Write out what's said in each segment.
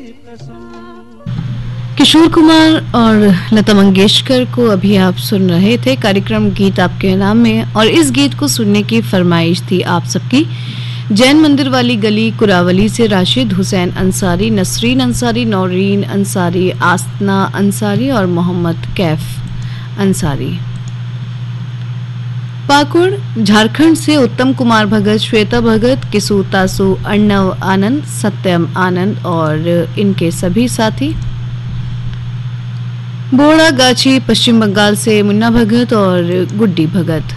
किशोर कुमार और लता मंगेशकर को अभी आप सुन रहे थे कार्यक्रम गीत आपके नाम में, और इस गीत को सुनने की फरमाइश थी आप सबकी। जैन मंदिर वाली गली कुरावली से राशिद हुसैन अंसारी, नसरीन अंसारी, नौरीन अंसारी, आसना अंसारी और मोहम्मद कैफ अंसारी। पाकुड़ झारखंड से उत्तम कुमार भगत, श्वेता भगत, किसू तासु, अर्णव आनंद, सत्यम आनंद और इनके सभी साथी। बोड़ा गाछी पश्चिम बंगाल से मुन्ना भगत और गुड्डी भगत।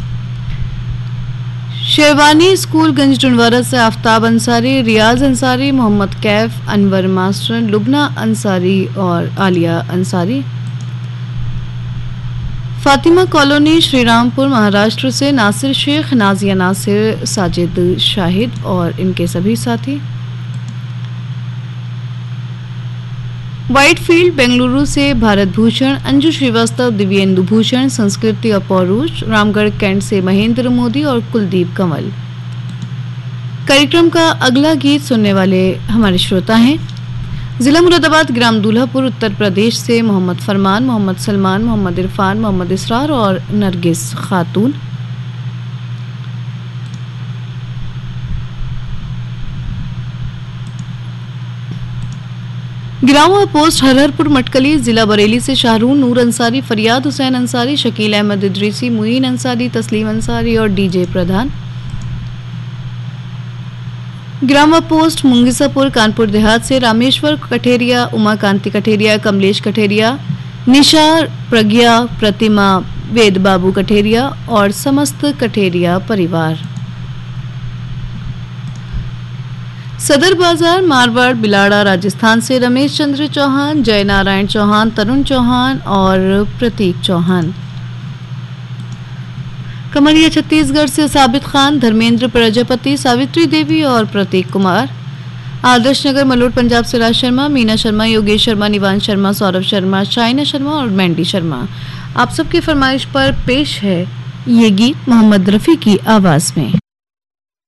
शेरवानी स्कूल गंज टुंडवारा से आफ्ताब अंसारी, रियाज अंसारी, मोहम्मद कैफ, अनवर मास्टर, लुबना अंसारी और आलिया अंसारी। फातिमा कॉलोनी श्रीरामपुर महाराष्ट्र से नासिर शेख, नाजिया नासिर, साजिद शाहिद और इनके सभी साथी। व्हाइटफील्ड बेंगलुरु से भारत भूषण, अंजू श्रीवास्तव, दिव्येंदु भूषण, संस्कृति अपौरुष, रामगढ़ कैंट से महेंद्र मोदी और कुलदीप कंवल। कार्यक्रम का अगला गीत सुनने वाले हमारे श्रोता हैं जिला मुरादाबाद, ग्राम दूल्हापुर, उत्तर प्रदेश से मोहम्मद फरमान, मोहम्मद सलमान, मोहम्मद इरफान, मोहम्मद इसरार और नरगिस खातून। ग्राम और पोस्ट हरहरपुर मटकली, जिला बरेली से शाहरून नूर अंसारी, फरियाद हुसैन अंसारी, शकील अहमद इदरीसी, मुईन अंसारी, तस्लीम अंसारी और डीजे प्रधान। ग्राम और पोस्ट मुंगिसापुर कानपुर देहात से रामेश्वर कठेरिया, उमा कांति कठेरिया, कमलेश कठेरिया, निशा, प्रज्ञा, प्रतिमा, वेद बाबू कठेरिया और समस्त कठेरिया परिवार। सदर बाजार मारवाड़ बिलाड़ा राजस्थान से रमेश चंद्र चौहान, जय नारायण चौहान, तरुण चौहान और प्रतीक चौहान। कमरिया छत्तीसगढ़ से साबित खान, धर्मेंद्र प्रजापति, सावित्री देवी और प्रतीक कुमार। आदर्श नगर मलोट पंजाब से राज शर्मा, मीना शर्मा, योगेश शर्मा, निवान शर्मा, सौरभ शर्मा, शाइना शर्मा और मैंडी शर्मा। आप सबकी फरमाइश पर पेश है ये गीत मोहम्मद रफी की आवाज में।